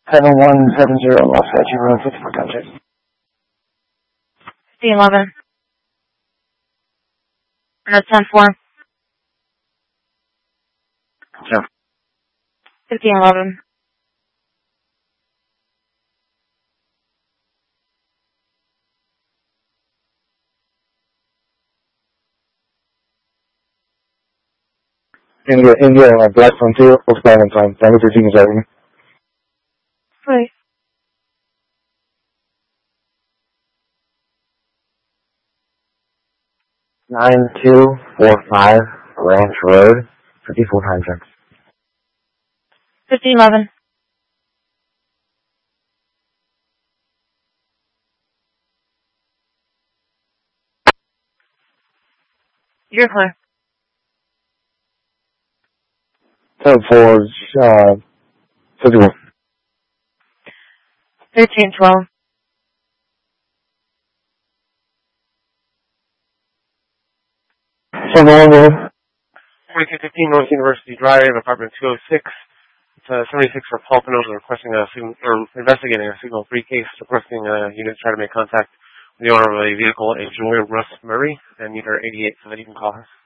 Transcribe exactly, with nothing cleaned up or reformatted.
seven one seven zero Lafayette Road, fifty-four contact. fifteen eleven. No, ten four. Yeah. fifteen eleven. India, India, uh, Black Frontier, Volkswagen time. Tango thirteen is over. Right. nine two four five Ranch Road, fifty-four contact. fifteen eleven. You're clear. ten four, uh, fifty-one. thirteen twelve. seven one one. forty-two fifteen North University Drive, apartment two oh six. It's uh, seventy-six for Pompano, requesting a signal, or investigating a signal three case, requesting a unit try to make contact with the owner of a vehicle, a Joy Russ Murray, and meter eighty-eight, so that you can call her.